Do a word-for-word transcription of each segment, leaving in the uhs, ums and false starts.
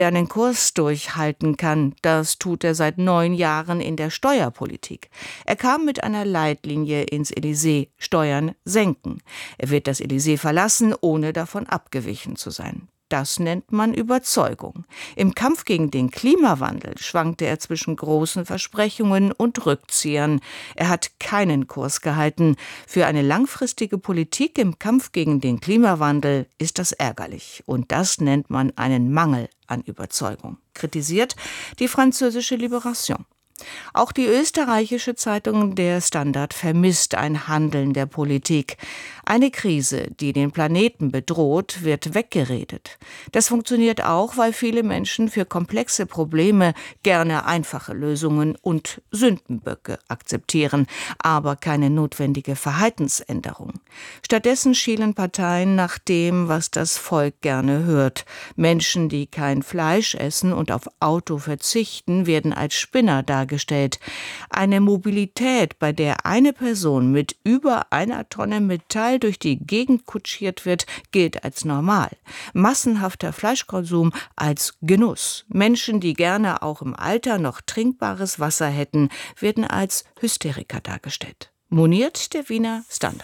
einen Kurs durchhalten kann. Das tut er seit neun Jahren in der Steuerpolitik. Er kam mit einer Leitlinie ins Elysée: Steuern senken. Er wird das Elysée verlassen, ohne davon abgewichen zu sein. Das nennt man Überzeugung. Im Kampf gegen den Klimawandel schwankte er zwischen großen Versprechungen und Rückziehern. Er hat keinen Kurs gehalten. Für eine langfristige Politik im Kampf gegen den Klimawandel ist das ärgerlich. Und das nennt man einen Mangel an Überzeugung. Kritisiert die französische Libération. Auch die österreichische Zeitung Der Standard vermisst ein Handeln der Politik. Eine Krise, die den Planeten bedroht, wird weggeredet. Das funktioniert auch, weil viele Menschen für komplexe Probleme gerne einfache Lösungen und Sündenböcke akzeptieren, aber keine notwendige Verhaltensänderung. Stattdessen schielen Parteien nach dem, was das Volk gerne hört. Menschen, die kein Fleisch essen und auf Auto verzichten, werden als Spinner dargestellt. Eine Mobilität, bei der eine Person mit über einer Tonne Metall durch die Gegend kutschiert wird, gilt als normal. Massenhafter Fleischkonsum als Genuss. Menschen, die gerne auch im Alter noch trinkbares Wasser hätten, werden als Hysteriker dargestellt. Moniert der Wiener Standard.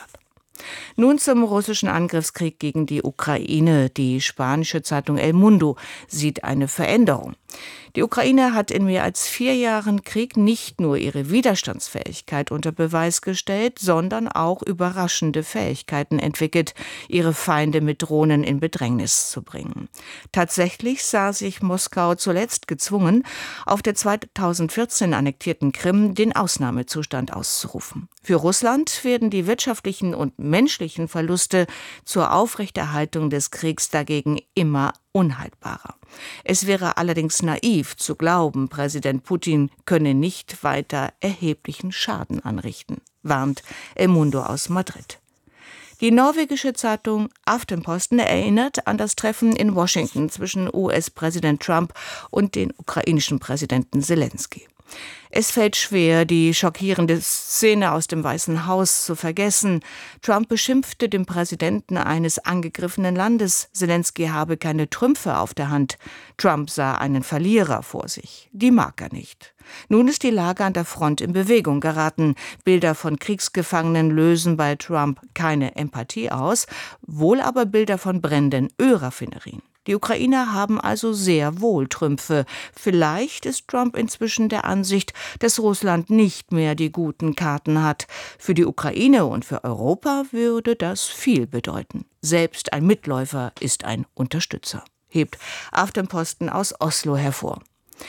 Nun zum russischen Angriffskrieg gegen die Ukraine. Die spanische Zeitung El Mundo sieht eine Veränderung. Die Ukraine hat in mehr als vier Jahren Krieg nicht nur ihre Widerstandsfähigkeit unter Beweis gestellt, sondern auch überraschende Fähigkeiten entwickelt, ihre Feinde mit Drohnen in Bedrängnis zu bringen. Tatsächlich sah sich Moskau zuletzt gezwungen, auf der zweitausendvierzehn annektierten Krim den Ausnahmezustand auszurufen. Für Russland werden die wirtschaftlichen und menschlichen Verluste zur Aufrechterhaltung des Kriegs dagegen immer unhaltbarer. Es wäre allerdings naiv zu glauben, Präsident Putin könne nicht weiter erheblichen Schaden anrichten, warnt El Mundo aus Madrid. Die norwegische Zeitung Aftenposten erinnert an das Treffen in Washington zwischen U S-Präsident Trump und den ukrainischen Präsidenten Selenskyj. Es fällt schwer, die schockierende Szene aus dem Weißen Haus zu vergessen. Trump beschimpfte den Präsidenten eines angegriffenen Landes. Selenskyj habe keine Trümpfe auf der Hand. Trump sah einen Verlierer vor sich. Die mag er nicht. Nun ist die Lage an der Front in Bewegung geraten. Bilder von Kriegsgefangenen lösen bei Trump keine Empathie aus, wohl aber Bilder von brennenden Ölraffinerien. Die Ukrainer haben also sehr wohl Trümpfe. Vielleicht ist Trump inzwischen der Ansicht, dass Russland nicht mehr die guten Karten hat. Für die Ukraine und für Europa würde das viel bedeuten. Selbst ein Mitläufer ist ein Unterstützer, hebt Aftenposten aus Oslo hervor.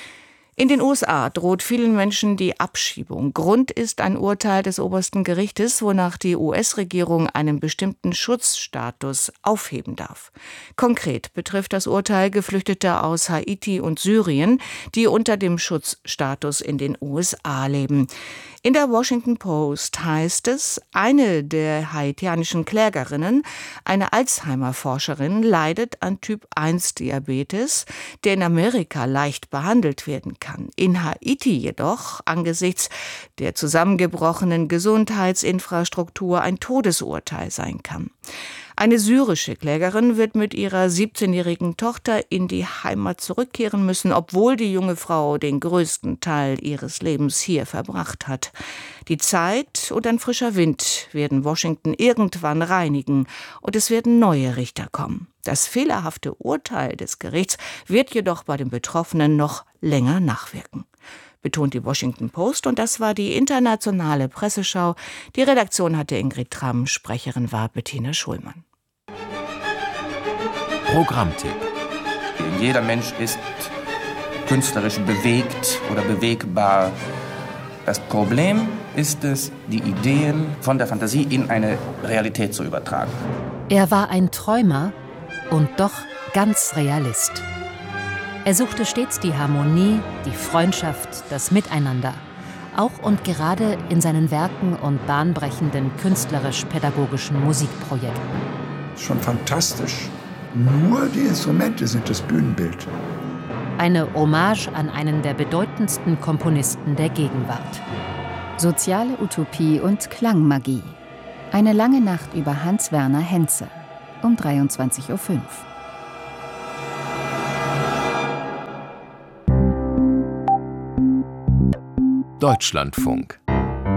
In den U S A droht vielen Menschen die Abschiebung. Grund ist ein Urteil des obersten Gerichtes, wonach die U S-Regierung einen bestimmten Schutzstatus aufheben darf. Konkret betrifft das Urteil Geflüchtete aus Haiti und Syrien, die unter dem Schutzstatus in den U S A leben. In der Washington Post heißt es, eine der haitianischen Klägerinnen, eine Alzheimer-Forscherin, leidet an Typ eins Diabetes, der in Amerika leicht behandelt werden kann. In Haiti jedoch angesichts der zusammengebrochenen Gesundheitsinfrastruktur ein Todesurteil sein kann. Eine syrische Klägerin wird mit ihrer siebzehnjährigen Tochter in die Heimat zurückkehren müssen, obwohl die junge Frau den größten Teil ihres Lebens hier verbracht hat. Die Zeit und ein frischer Wind werden Washington irgendwann reinigen und es werden neue Richter kommen. Das fehlerhafte Urteil des Gerichts wird jedoch bei den Betroffenen noch länger nachwirken, betont die Washington Post, und das war die internationale Presseschau. Die Redaktion hatte Ingrid Tramm, Sprecherin war Bettina Schulmann. Programmtipp. Jeder Mensch ist künstlerisch bewegt oder bewegbar. Das Problem ist es, die Ideen von der Fantasie in eine Realität zu übertragen. Er war ein Träumer und doch ganz Realist. Er suchte stets die Harmonie, die Freundschaft, das Miteinander. Auch und gerade in seinen Werken und bahnbrechenden künstlerisch-pädagogischen Musikprojekten. Schon fantastisch. Nur die Instrumente sind das Bühnenbild. Eine Hommage an einen der bedeutendsten Komponisten der Gegenwart. Soziale Utopie und Klangmagie. Eine lange Nacht über Hans-Werner Henze um dreiundzwanzig Uhr fünf. Deutschlandfunk.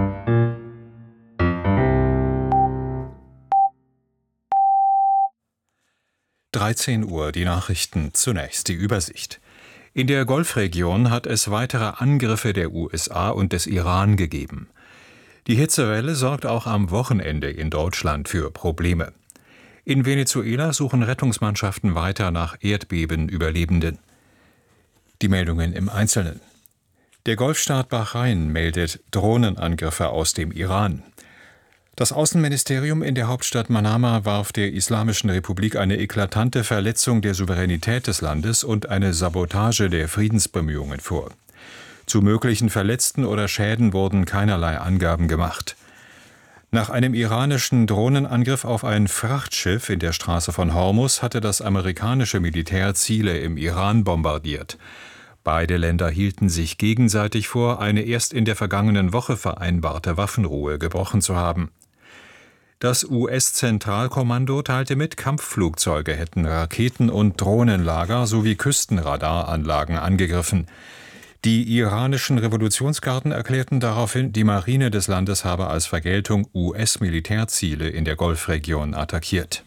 dreizehn Uhr, die Nachrichten, zunächst die Übersicht. In der Golfregion hat es weitere Angriffe der U S A und des Iran gegeben. Die Hitzewelle sorgt auch am Wochenende in Deutschland für Probleme. In Venezuela suchen Rettungsmannschaften weiter nach Erdbebenüberlebenden. Die Meldungen im Einzelnen. Der Golfstaat Bahrain meldet Drohnenangriffe aus dem Iran. Das Außenministerium in der Hauptstadt Manama warf der Islamischen Republik eine eklatante Verletzung der Souveränität des Landes und eine Sabotage der Friedensbemühungen vor. Zu möglichen Verletzten oder Schäden wurden keinerlei Angaben gemacht. Nach einem iranischen Drohnenangriff auf ein Frachtschiff in der Straße von Hormuz hatte das amerikanische Militär Ziele im Iran bombardiert. Beide Länder hielten sich gegenseitig vor, eine erst in der vergangenen Woche vereinbarte Waffenruhe gebrochen zu haben. Das U S-Zentralkommando teilte mit, Kampfflugzeuge hätten Raketen- und Drohnenlager sowie Küstenradaranlagen angegriffen. Die iranischen Revolutionsgarden erklärten daraufhin, die Marine des Landes habe als Vergeltung U S-Militärziele in der Golfregion attackiert.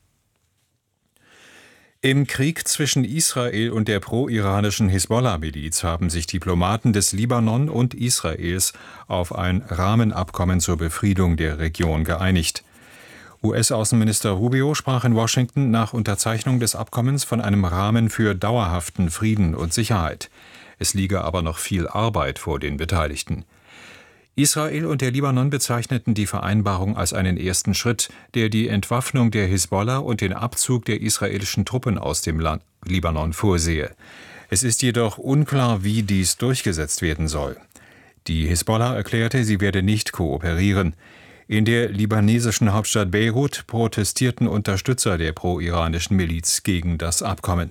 Im Krieg zwischen Israel und der pro-iranischen Hisbollah-Miliz haben sich Diplomaten des Libanon und Israels auf ein Rahmenabkommen zur Befriedung der Region geeinigt. U S-Außenminister Rubio sprach in Washington nach Unterzeichnung des Abkommens von einem Rahmen für dauerhaften Frieden und Sicherheit. Es liege aber noch viel Arbeit vor den Beteiligten. Israel und der Libanon bezeichneten die Vereinbarung als einen ersten Schritt, der die Entwaffnung der Hisbollah und den Abzug der israelischen Truppen aus dem Land Libanon vorsehe. Es ist jedoch unklar, wie dies durchgesetzt werden soll. Die Hisbollah erklärte, sie werde nicht kooperieren. In der libanesischen Hauptstadt Beirut protestierten Unterstützer der pro-iranischen Miliz gegen das Abkommen.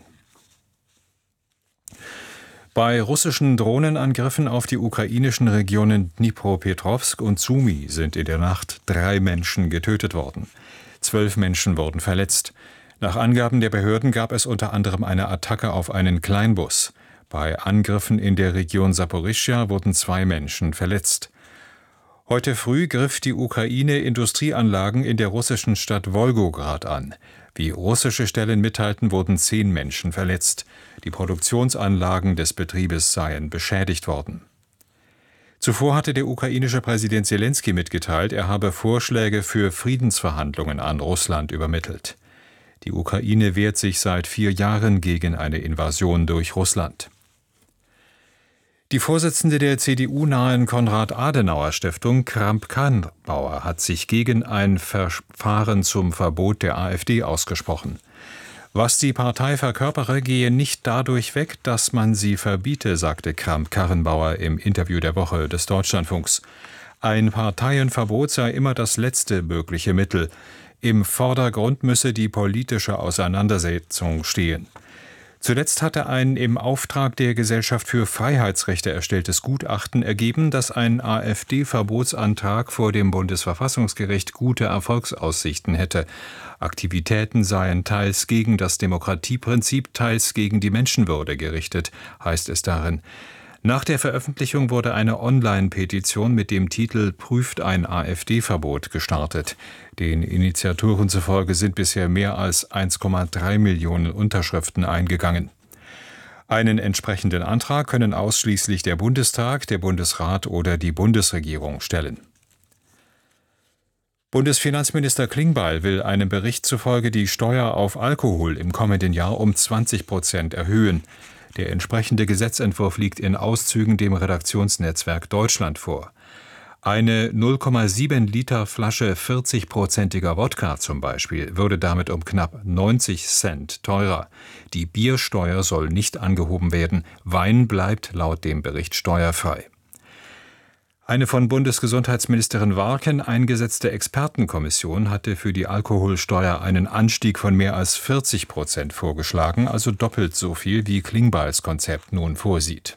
Bei russischen Drohnenangriffen auf die ukrainischen Regionen Dnipropetrovsk und Sumy sind in der Nacht drei Menschen getötet worden. Zwölf Menschen wurden verletzt. Nach Angaben der Behörden gab es unter anderem eine Attacke auf einen Kleinbus. Bei Angriffen in der Region Saporischschja wurden zwei Menschen verletzt. Heute früh griff die Ukraine Industrieanlagen in der russischen Stadt Wolgograd an. Wie russische Stellen mitteilten, wurden zehn Menschen verletzt. Die Produktionsanlagen des Betriebes seien beschädigt worden. Zuvor hatte der ukrainische Präsident Selenskyj mitgeteilt, er habe Vorschläge für Friedensverhandlungen an Russland übermittelt. Die Ukraine wehrt sich seit vier Jahren gegen eine Invasion durch Russland. Die Vorsitzende der C D U-nahen Konrad-Adenauer-Stiftung, Kramp-Karrenbauer, hat sich gegen ein Verfahren zum Verbot der AfD ausgesprochen. Was die Partei verkörpere, gehe nicht dadurch weg, dass man sie verbiete, sagte Kramp-Karrenbauer im Interview der Woche des Deutschlandfunks. Ein Parteienverbot sei immer das letzte mögliche Mittel. Im Vordergrund müsse die politische Auseinandersetzung stehen. Zuletzt hatte ein im Auftrag der Gesellschaft für Freiheitsrechte erstelltes Gutachten ergeben, dass ein AfD-Verbotsantrag vor dem Bundesverfassungsgericht gute Erfolgsaussichten hätte. Aktivitäten seien teils gegen das Demokratieprinzip, teils gegen die Menschenwürde gerichtet, heißt es darin. Nach der Veröffentlichung wurde eine Online-Petition mit dem Titel »Prüft ein AfD-Verbot« gestartet. Den Initiatoren zufolge sind bisher mehr als eins Komma drei Millionen Unterschriften eingegangen. Einen entsprechenden Antrag können ausschließlich der Bundestag, der Bundesrat oder die Bundesregierung stellen. Bundesfinanzminister Klingbeil will einem Bericht zufolge die Steuer auf Alkohol im kommenden Jahr um zwanzig Prozent erhöhen. Der entsprechende Gesetzentwurf liegt in Auszügen dem Redaktionsnetzwerk Deutschland vor. Eine null Komma sieben Liter Flasche vierzig-prozentiger Wodka zum Beispiel würde damit um knapp neunzig Cent teurer. Die Biersteuer soll nicht angehoben werden. Wein bleibt laut dem Bericht steuerfrei. Eine von Bundesgesundheitsministerin Warken eingesetzte Expertenkommission hatte für die Alkoholsteuer einen Anstieg von mehr als vierzig Prozent vorgeschlagen, also doppelt so viel, wie Klingbeils Konzept nun vorsieht.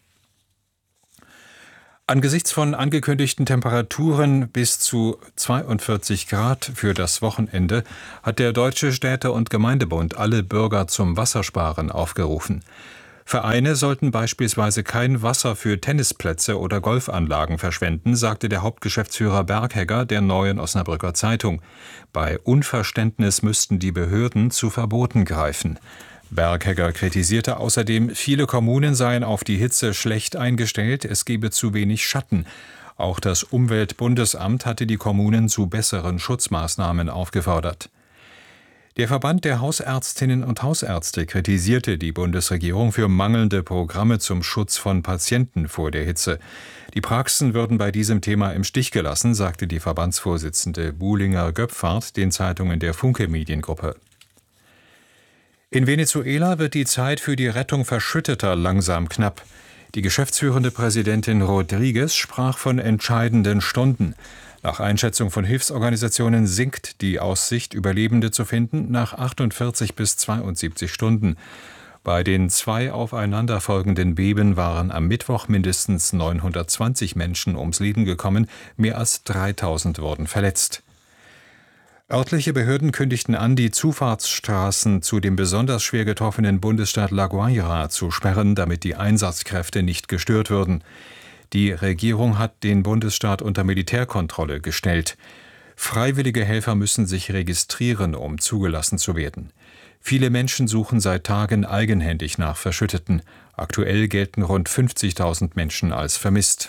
Angesichts von angekündigten Temperaturen bis zu zweiundvierzig Grad für das Wochenende hat der Deutsche Städte- und Gemeindebund alle Bürger zum Wassersparen aufgerufen. Vereine sollten beispielsweise kein Wasser für Tennisplätze oder Golfanlagen verschwenden, sagte der Hauptgeschäftsführer Berghegger der Neuen Osnabrücker Zeitung. Bei Unverständnis müssten die Behörden zu Verboten greifen. Berghegger kritisierte außerdem, viele Kommunen seien auf die Hitze schlecht eingestellt, es gebe zu wenig Schatten. Auch das Umweltbundesamt hatte die Kommunen zu besseren Schutzmaßnahmen aufgefordert. Der Verband der Hausärztinnen und Hausärzte kritisierte die Bundesregierung für mangelnde Programme zum Schutz von Patienten vor der Hitze. Die Praxen würden bei diesem Thema im Stich gelassen, sagte die Verbandsvorsitzende Buhlinger-Göpfart den Zeitungen der Funke Mediengruppe. In Venezuela wird die Zeit für die Rettung Verschütteter langsam knapp. Die geschäftsführende Präsidentin Rodriguez sprach von entscheidenden Stunden. Nach Einschätzung von Hilfsorganisationen sinkt die Aussicht, Überlebende zu finden, nach achtundvierzig bis zweiundsiebzig Stunden. Bei den zwei aufeinanderfolgenden Beben waren am Mittwoch mindestens neunhundertzwanzig Menschen ums Leben gekommen, mehr als dreitausend wurden verletzt. Örtliche Behörden kündigten an, die Zufahrtsstraßen zu dem besonders schwer getroffenen Bundesstaat La Guaira zu sperren, damit die Einsatzkräfte nicht gestört würden. Die Regierung hat den Bundesstaat unter Militärkontrolle gestellt. Freiwillige Helfer müssen sich registrieren, um zugelassen zu werden. Viele Menschen suchen seit Tagen eigenhändig nach Verschütteten. Aktuell gelten rund fünfzigtausend Menschen als vermisst.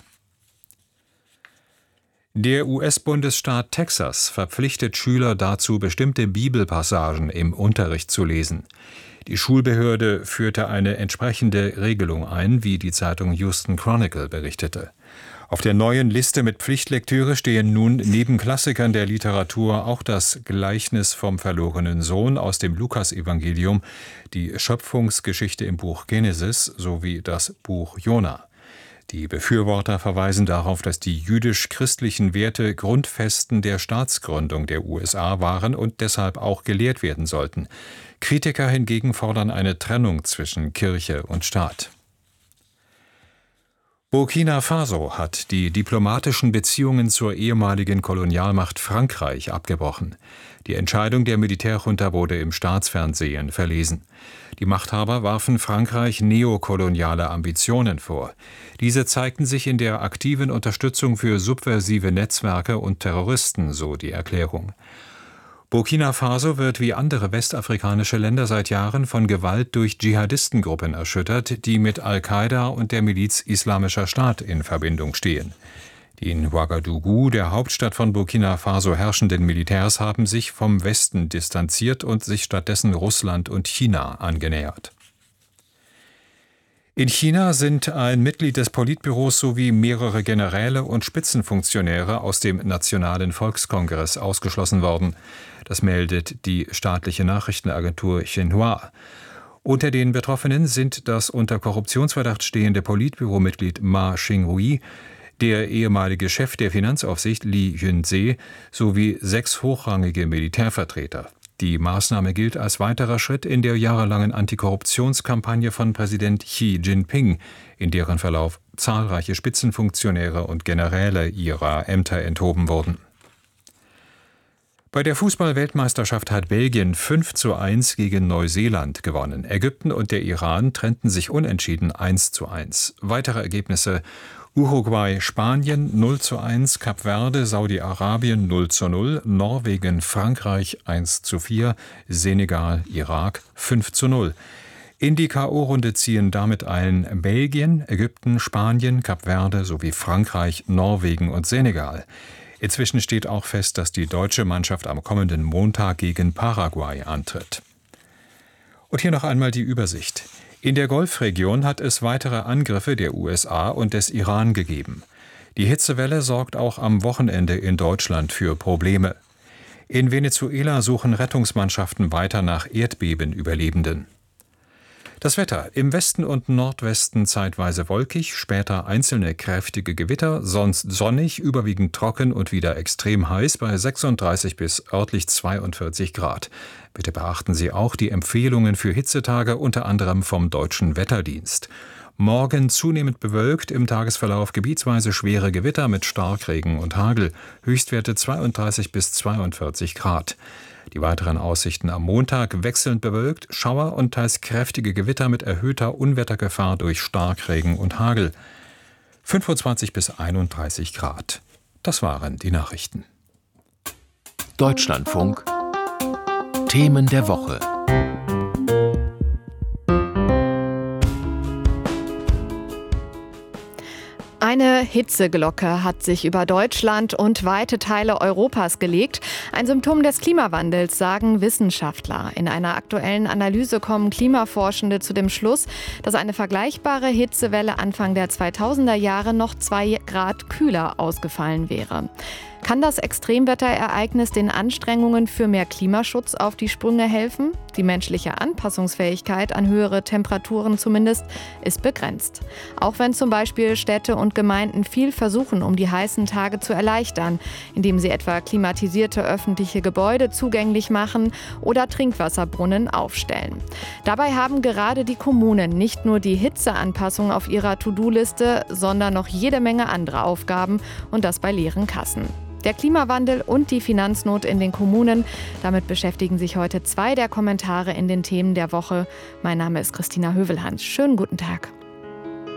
Der U S-Bundesstaat Texas verpflichtet Schüler dazu, bestimmte Bibelpassagen im Unterricht zu lesen. Die Schulbehörde führte eine entsprechende Regelung ein, wie die Zeitung Houston Chronicle berichtete. Auf der neuen Liste mit Pflichtlektüre stehen nun neben Klassikern der Literatur auch das Gleichnis vom verlorenen Sohn aus dem Lukasevangelium, die Schöpfungsgeschichte im Buch Genesis sowie das Buch Jona. Die Befürworter verweisen darauf, dass die jüdisch-christlichen Werte Grundfesten der Staatsgründung der U S A waren und deshalb auch gelehrt werden sollten. Kritiker hingegen fordern eine Trennung zwischen Kirche und Staat. Burkina Faso hat die diplomatischen Beziehungen zur ehemaligen Kolonialmacht Frankreich abgebrochen. Die Entscheidung der Militärjunta wurde im Staatsfernsehen verlesen. Die Machthaber warfen Frankreich neokoloniale Ambitionen vor. Diese zeigten sich in der aktiven Unterstützung für subversive Netzwerke und Terroristen, so die Erklärung. Burkina Faso wird wie andere westafrikanische Länder seit Jahren von Gewalt durch Dschihadistengruppen erschüttert, die mit Al-Qaida und der Miliz Islamischer Staat in Verbindung stehen. Die in Ouagadougou, der Hauptstadt von Burkina Faso, herrschenden Militärs haben sich vom Westen distanziert und sich stattdessen Russland und China angenähert. In China sind ein Mitglied des Politbüros sowie mehrere Generäle und Spitzenfunktionäre aus dem Nationalen Volkskongress ausgeschlossen worden. Das meldet die staatliche Nachrichtenagentur Xinhua. Unter den Betroffenen sind das unter Korruptionsverdacht stehende Politbüromitglied Ma Xinghui, der ehemalige Chef der Finanzaufsicht Li Yunze sowie sechs hochrangige Militärvertreter. Die Maßnahme gilt als weiterer Schritt in der jahrelangen Antikorruptionskampagne von Präsident Xi Jinping, in deren Verlauf zahlreiche Spitzenfunktionäre und Generäle ihrer Ämter enthoben wurden. Bei der Fußball-Weltmeisterschaft hat Belgien fünf zu eins gegen Neuseeland gewonnen. Ägypten und der Iran trennten sich unentschieden eins zu eins. Weitere Ergebnisse: Uruguay, Spanien null zu eins, Kap Verde, Saudi-Arabien null zu null, Norwegen, Frankreich eins zu vier, Senegal, Irak fünf zu null. In die K O-Runde ziehen damit ein Belgien, Ägypten, Spanien, Kap Verde sowie Frankreich, Norwegen und Senegal. Inzwischen steht auch fest, dass die deutsche Mannschaft am kommenden Montag gegen Paraguay antritt. Und hier noch einmal die Übersicht. In der Golfregion hat es weitere Angriffe der U S A und des Iran gegeben. Die Hitzewelle sorgt auch am Wochenende in Deutschland für Probleme. In Venezuela suchen Rettungsmannschaften weiter nach Erdbebenüberlebenden. Das Wetter: im Westen und Nordwesten zeitweise wolkig, später einzelne kräftige Gewitter, sonst sonnig, überwiegend trocken und wieder extrem heiß bei sechsunddreißig bis örtlich zweiundvierzig Grad. Bitte beachten Sie auch die Empfehlungen für Hitzetage, unter anderem vom Deutschen Wetterdienst. Morgen zunehmend bewölkt, im Tagesverlauf gebietsweise schwere Gewitter mit Starkregen und Hagel. Höchstwerte zweiunddreißig bis zweiundvierzig Grad. Die weiteren Aussichten am Montag: wechselnd bewölkt, Schauer und teils kräftige Gewitter mit erhöhter Unwettergefahr durch Starkregen und Hagel. fünfundzwanzig bis einunddreißig Grad. Das waren die Nachrichten. Deutschlandfunk Themen der Woche. Eine Hitzeglocke hat sich über Deutschland und weite Teile Europas gelegt. Ein Symptom des Klimawandels, sagen Wissenschaftler. In einer aktuellen Analyse kommen Klimaforschende zu dem Schluss, dass eine vergleichbare Hitzewelle Anfang der zweitausender Jahre noch zwei Grad kühler ausgefallen wäre. Kann das Extremwetterereignis den Anstrengungen für mehr Klimaschutz auf die Sprünge helfen? Die menschliche Anpassungsfähigkeit an höhere Temperaturen zumindest ist begrenzt. Auch wenn zum Beispiel Städte und Gemeinden viel versuchen, um die heißen Tage zu erleichtern, indem sie etwa klimatisierte öffentliche Gebäude zugänglich machen oder Trinkwasserbrunnen aufstellen. Dabei haben gerade die Kommunen nicht nur die Hitzeanpassung auf ihrer To-Do-Liste, sondern noch jede Menge andere Aufgaben, und das bei leeren Kassen. Der Klimawandel und die Finanznot in den Kommunen. Damit beschäftigen sich heute zwei der Kommentare in den Themen der Woche. Mein Name ist Christina Hövelhans. Schönen guten Tag.